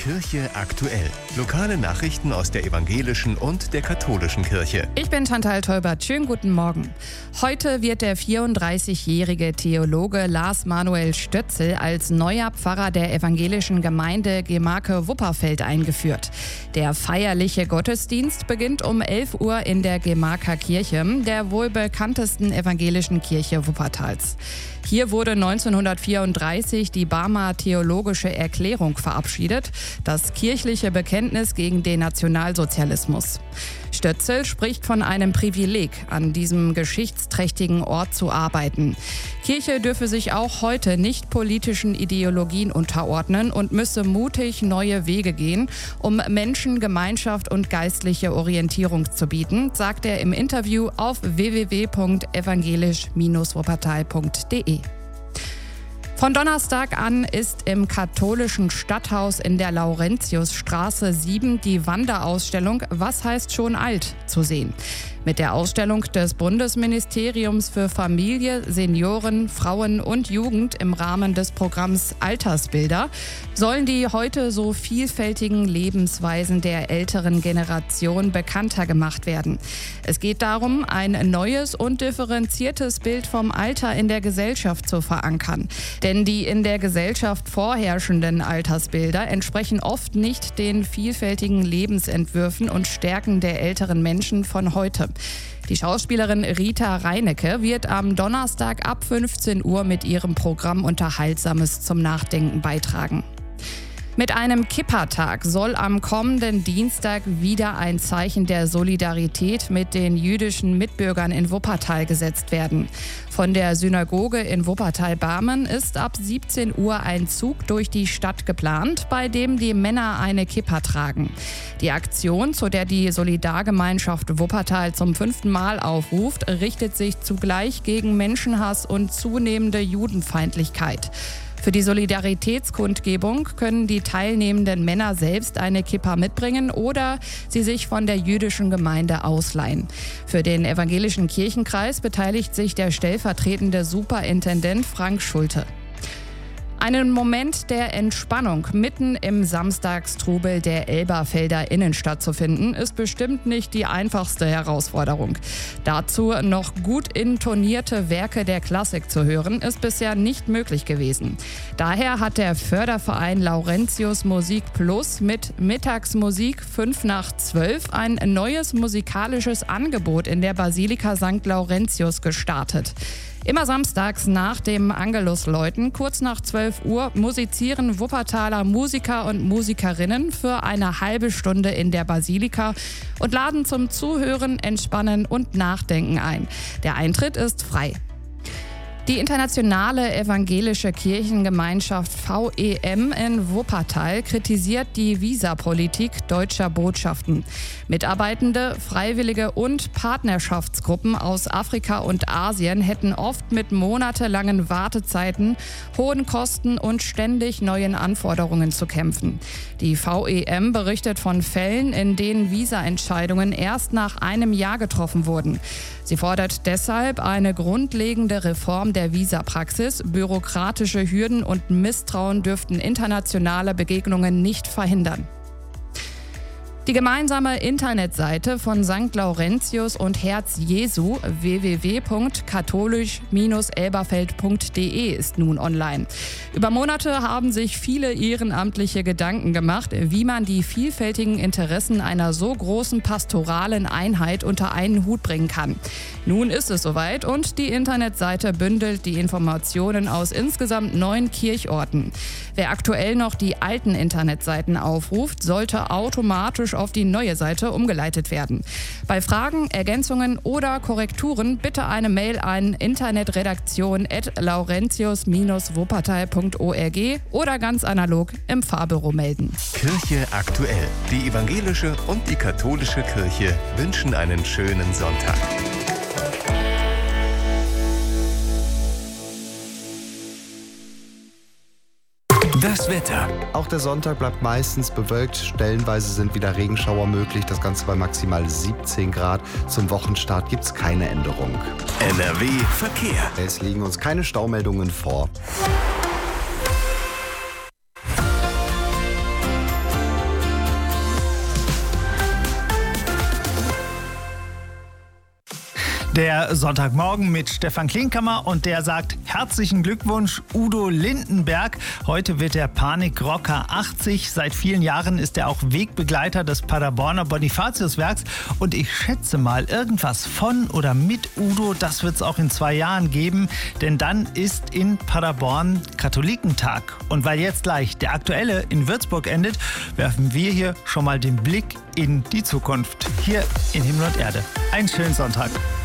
Kirche aktuell. Lokale Nachrichten aus der evangelischen und der katholischen Kirche. Ich bin Chantal Teubert. Schönen guten Morgen. Heute wird der 34-jährige Theologe Lars Manuel Stötzel als neuer Pfarrer der evangelischen Gemeinde Gemarke-Wupperfeld eingeführt. Der feierliche Gottesdienst beginnt um 11 Uhr in der Gemarker Kirche, der wohl bekanntesten evangelischen Kirche Wuppertals. Hier wurde 1934 die Barmer Theologische Erklärung verabschiedet, das kirchliche Bekenntnis gegen den Nationalsozialismus. Stötzel spricht von einem Privileg, an diesem geschichtsträchtigen Ort zu arbeiten. Kirche dürfe sich auch heute nicht politischen Ideologien unterordnen und müsse mutig neue Wege gehen, um Menschen Gemeinschaft und geistliche Orientierung zu bieten, sagt er im Interview auf www.evangelisch-wuppertal.de. Von Donnerstag an ist im katholischen Stadthaus in der Laurentiusstraße 7 die Wanderausstellung Was heißt schon alt zu sehen. Mit der Ausstellung des Bundesministeriums für Familie, Senioren, Frauen und Jugend im Rahmen des Programms Altersbilder sollen die heute so vielfältigen Lebensweisen der älteren Generation bekannter gemacht werden. Es geht darum, ein neues und differenziertes Bild vom Alter in der Gesellschaft zu verankern. Denn die in der Gesellschaft vorherrschenden Altersbilder entsprechen oft nicht den vielfältigen Lebensentwürfen und Stärken der älteren Menschen von heute. Die Schauspielerin Rita Reinecke wird am Donnerstag ab 15 Uhr mit ihrem Programm Unterhaltsames zum Nachdenken beitragen. Mit einem Kippa-Tag soll am kommenden Dienstag wieder ein Zeichen der Solidarität mit den jüdischen Mitbürgern in Wuppertal gesetzt werden. Von der Synagoge in Wuppertal-Barmen ist ab 17 Uhr ein Zug durch die Stadt geplant, bei dem die Männer eine Kippa tragen. Die Aktion, zu der die Solidargemeinschaft Wuppertal zum 5. Mal aufruft, richtet sich zugleich gegen Menschenhass und zunehmende Judenfeindlichkeit. Für die Solidaritätskundgebung können die teilnehmenden Männer selbst eine Kippa mitbringen oder sie sich von der jüdischen Gemeinde ausleihen. Für den evangelischen Kirchenkreis beteiligt sich der stellvertretende Superintendent Frank Schulte. Einen Moment der Entspannung mitten im Samstagstrubel der Elberfelder Innenstadt zu finden, ist bestimmt nicht die einfachste Herausforderung. Dazu noch gut intonierte Werke der Klassik zu hören, ist bisher nicht möglich gewesen. Daher hat der Förderverein Laurentius Musik Plus mit Mittagsmusik 5 nach 12 ein neues musikalisches Angebot in der Basilika St. Laurentius gestartet. Immer samstags nach dem Angelusläuten, kurz nach 12 Uhr, musizieren Wuppertaler Musiker und Musikerinnen für eine halbe Stunde in der Basilika und laden zum Zuhören, Entspannen und Nachdenken ein. Der Eintritt ist frei. Die internationale evangelische Kirchengemeinschaft VEM in Wuppertal kritisiert die Visapolitik deutscher Botschaften. Mitarbeitende, Freiwillige und Partnerschaftsgruppen aus Afrika und Asien hätten oft mit monatelangen Wartezeiten, hohen Kosten und ständig neuen Anforderungen zu kämpfen. Die VEM berichtet von Fällen, in denen Visaentscheidungen erst nach einem Jahr getroffen wurden. Sie fordert deshalb eine grundlegende Reform der Visapraxis. Bürokratische Hürden und Misstrauen dürften internationale Begegnungen nicht verhindern. Die gemeinsame Internetseite von St. Laurentius und Herz Jesu www.katholisch-elberfeld.de ist nun online. Über Monate haben sich viele Ehrenamtliche Gedanken gemacht, wie man die vielfältigen Interessen einer so großen pastoralen Einheit unter einen Hut bringen kann. Nun ist es soweit und die Internetseite bündelt die Informationen aus insgesamt 9 Kirchorten. Wer aktuell noch die alten Internetseiten aufruft, sollte automatisch auf die neue Seite umgeleitet werden. Bei Fragen, Ergänzungen oder Korrekturen bitte eine Mail an internetredaktion@laurentius-wuppertal.org oder ganz analog im Pfarrbüro melden. Kirche aktuell. Die evangelische und die katholische Kirche wünschen einen schönen Sonntag. Das Wetter. Auch der Sonntag bleibt meistens bewölkt. Stellenweise sind wieder Regenschauer möglich. Das Ganze bei maximal 17 Grad. Zum Wochenstart gibt es keine Änderung. NRW Verkehr. Es liegen uns keine Staumeldungen vor. Der Sonntagmorgen mit Stefan Klinkhammer und der sagt herzlichen Glückwunsch Udo Lindenberg. Heute wird der Panikrocker 80. Seit vielen Jahren ist er auch Wegbegleiter des Paderborner Bonifatiuswerks und ich schätze mal, irgendwas von oder mit Udo, das wird es auch in 2 Jahren geben, denn dann ist in Paderborn Katholikentag. Und weil jetzt gleich der Aktuelle in Würzburg endet, werfen wir hier schon mal den Blick in die Zukunft. Hier in Himmel und Erde. Einen schönen Sonntag.